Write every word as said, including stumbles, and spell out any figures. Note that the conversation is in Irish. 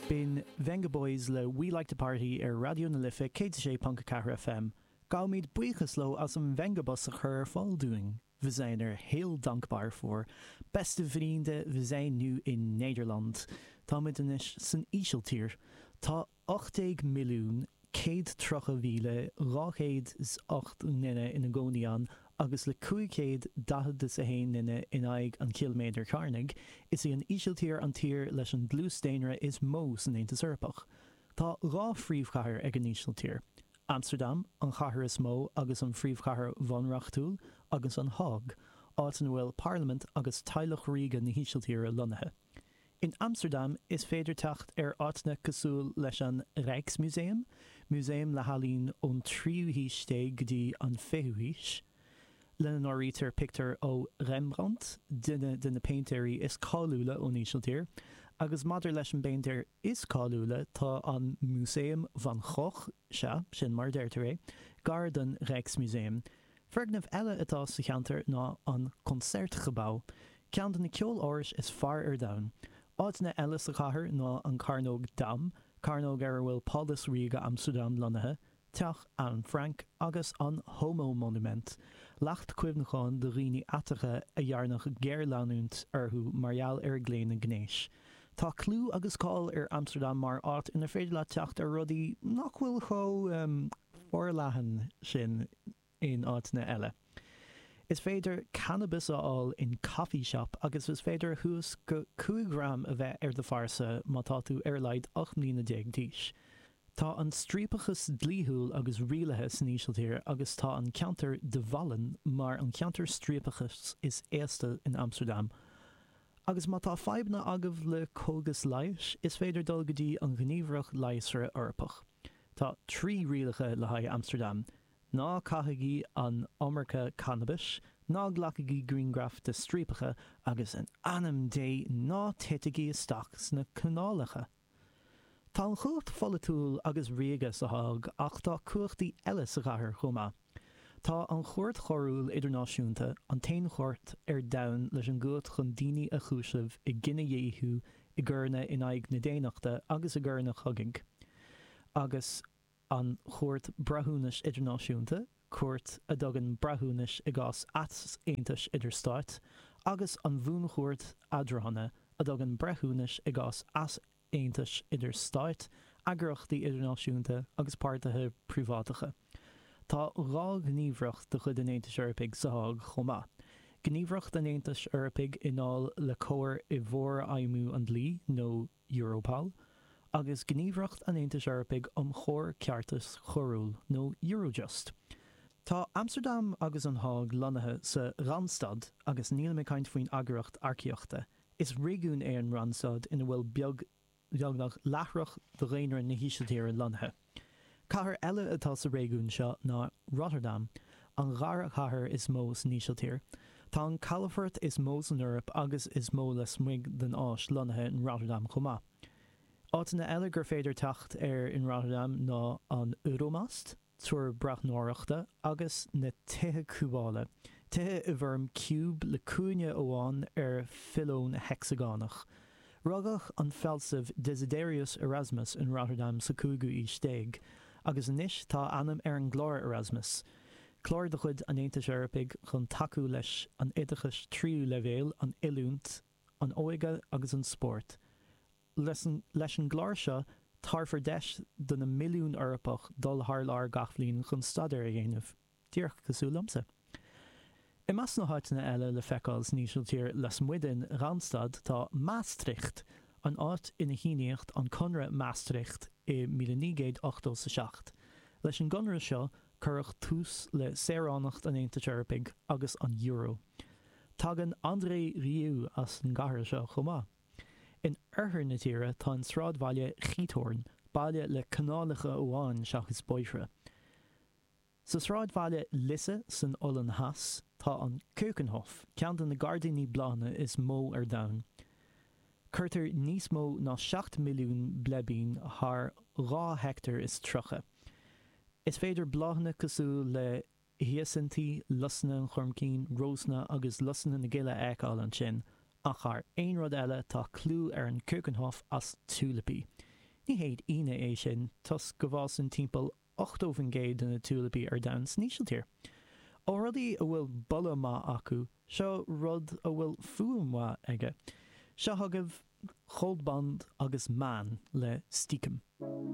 Been Venga Boys le We Like to Party ar Radio na Lifa cé sé Punk Cara F M. Gau míid buchas lo as an Venga bus a chur fáilúing. We zijn er heel dankbaar voor. Beste vrienden, we zijn nu in Nederland. Tá met een is zijn iseltier. Tá achtig miljoen, céad trocha vile, ráchéad is acht nine in a gonian, agus le cuicéad dahad is a hain nine in aig an kilometer carnig, is een iseltier an tier leis an blústeinre is mó san Aintas Urpach. Tá rá phríomhchathair ag an iseltier. Amsterdam, an chathair is mó agus an phríomhchathair vonrachtúil, agus an Haag, áit an bhfuil Parliament agus teilech ríga na hísealtíre lonathe. In Amsterdam is féidir teacht ar áitne cosúil leis an Rijksmuseum, museum le halín ón tríú hís té go dtí an féú hís. Lena áítar pictar ó Rembrandt, duine duine paintéirí is cáúla ón ísealtír, agus madidir leis an paintéir is cáúla tá an Museum van Gogh, se, sin mar deirtar é, gar den Rijksmuseum. Fergnamh eile atá sa cheantar ná an concertgebouw. Cean na ceol áiris is far ar dain. Áitne eile sa chathair ná an Carnóg Dam, Carnóg ar bhfuil Polis Riga Amsterdam lonathe, teach an Frank agus an Homo Monument. Lacht cuimhnacháin de riine atacha a dhearnach géirleanúnt arthú marall ar gléin na gnéis. Tá clú agus cáil ar Amsterdam mar áit ina féidir le teacht ar rudaí nach bhfuil cho um, forleathan sin in áitne eile. Is féidir cannabis áil in coffee shop agus is féidir thuas go two gram a bheith ar de farsa má tá tú ar leid eight mbliana déag díis. Tá an strípachas dlíthúil agus rialathe san ísealtír agus tá an ceantar de Wallen mar an ceantar strípachas is éasta in Amsterdam. Agus má tá feibhna agah le cógas leighis is féidir dul go dtí an gníomhreach leisre Urpach. Tá trí rialacha le haigh Amsterdam. Ná caithigí an Omarcha cannabis, ná ghlacigí greengraf de strípacha agus an anam dé ná teitigí isteach sna canálacha. Tá an chuacht follatúil agus riaga sa Haag ach tá cuachtaí eile sa chathair chomá. Tá an chuairt chorúil idirnáisiúnta an tain chuairt ar domhan leis an gcuait chun daoine a chúisimh i gcinne dhéithú i gcurne in aghaidh na déanaachta agus i gcurne chugaig. Agus an chuairt brathúnas idirnáisiúnta, cuairt a dtugann brathúnas i gcás as Aontais idir Stáit, agus an bhún chuairt adrahanna a dtugann brathúnas i gcás as Aontais idir Stáit, agrachtaí idirnáisiúnta agus páirtithe príobhátacha. Tá rá gníomhreacht de chud an Aontais Eorpaig sa Haag chomá. Gníomhreacht an Aontais Eorpaig inál le cóir i bhór aimú an dlí nó Europol, agus gníomhreacht an Aontais Eorpaig um chóir ceartas chorúil nó Eurojust. Tá Amsterdam agus an Haag lonathe sa Randstad agus níl mé caint faoin agracht arciachta. Is rigún é an Randstad ina bhfuil beag beagnach leathrach de réinear na hísealtíre lonathe. Chathair eile atá sa réigiún seo ná Rotterdam, an ghearr chathair is mó san ísealtír. Tá an Calafort is mó san Eorp agus is mó le smuig den áis lonathe in Rotterdam chomá. Áitina eile gur féidir teacht ar in Rotterdam ná an Euromast, tuair brathnóireachta agus na tithe cúbála. Tithe i bhform cube le cúine óháin ar filón hexagánach. Rugach an felsamh Desiderius Erasmus in Rotterdam sa cúgu í stéig, agus inis tá anam ar an glór Erasmus. Chlór de chud an Aontais Eorpaig chun taú leis an oideachas tríú levéil an ilúnt, an óige agus an sport. Leis an glór seo tarfar deis don na milliún Eorpach dul tharlár gachlín chun stadar a dhéanamh. Díreach cosúil liomsa. I meas na háitina eile le feiceáil san ísealtír le smuideann Randstad tá Maastricht, an áit ina híneocht an conradh Maastricht i nineteen eighty-seven. Leis an gunra seo chuirch tús le saoránacht an Aontais Eorpaig agus an Euro. Tagann André Rieu as an gcathair seo chomá. In arthar na tíre tá an sráidbhaile Chithorn, baile le canálacha óháin seach is boithre. Sa sráidbhaile Lisse san Ollan Has tá an Keukenhof, ceann na Gardaí Blána is mó ar domhan. Cuirtar níos mó ná seacht milliún blebín th rá hectar is trocha. Is féidir bláthna cosú le hiasantí, lusna an chormcín, rósna agus lusna na gile eáil an sin, ach ar aon rud eile tá clú ar an Keukenhof as tulipaí. Ní héad ine é sin, tus go bhás an timpeall ochtómhan géad na túlapaí ar dain sníosiltír. Ó rudaí a bhfuil bolla má acu, seo rud a bhfuil fuam má aige. Seo thugah choldband agus man le stícam.